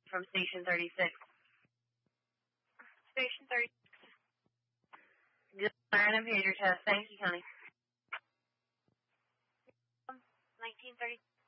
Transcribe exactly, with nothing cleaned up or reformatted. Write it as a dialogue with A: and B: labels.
A: from Station thirty-six.
B: Station thirty-six.
A: Good random pager test. Thank you, Connie.
B: nineteen thirty.